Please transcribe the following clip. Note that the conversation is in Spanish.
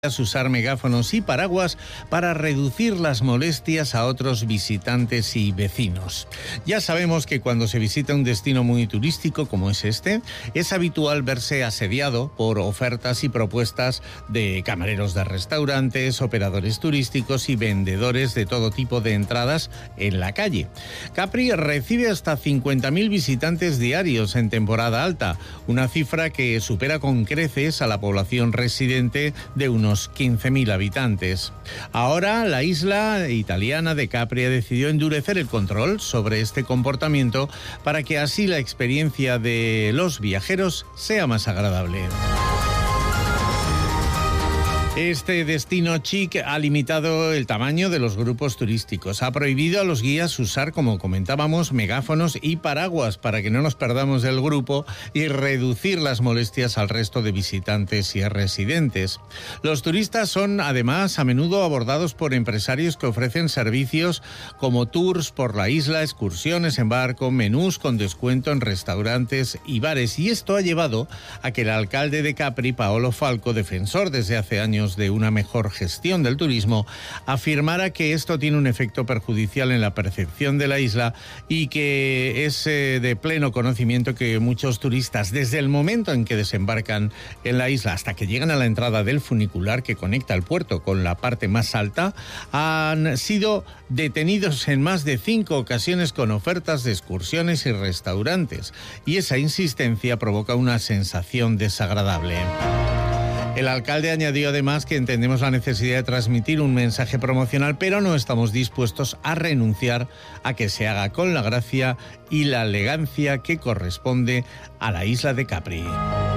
usar megáfonos y paraguas para reducir las molestias a otros visitantes y vecinos. Ya sabemos que cuando se visita un destino muy turístico como es este, es habitual verse asediado por ofertas y propuestas de camareros de restaurantes, operadores turísticos y vendedores de todo tipo de entradas en la calle. Capri recibe hasta 50.000 visitantes diarios en temporada alta, una cifra que supera con creces a la población residente de unos 15.000 habitantes. Ahora, la isla italiana de Capri ha decidido endurecer el control sobre este comportamiento para que así la experiencia de los viajeros sea más agradable. Este destino chic ha limitado el tamaño de los grupos turísticos. Ha prohibido a los guías usar, como comentábamos, megáfonos y paraguas para que no nos perdamos del grupo y reducir las molestias al resto de visitantes y residentes. Los turistas son, además, a menudo abordados por empresarios que ofrecen servicios como tours por la isla, excursiones en barco, menús con descuento en restaurantes y bares. Y esto ha llevado a que el alcalde de Capri, Paolo Falco, defensor desde hace años de una mejor gestión del turismo, afirmara que esto tiene un efecto perjudicial en la percepción de la isla y que es de pleno conocimiento que muchos turistas, desde el momento en que desembarcan en la isla hasta que llegan a la entrada del funicular que conecta el puerto con la parte más alta, han sido detenidos en más de 5 ocasiones con ofertas de excursiones y restaurantes, y esa insistencia provoca una sensación desagradable. El alcalde añadió además que entendemos la necesidad de transmitir un mensaje promocional, pero no estamos dispuestos a renunciar a que se haga con la gracia y la elegancia que corresponde a la isla de Capri.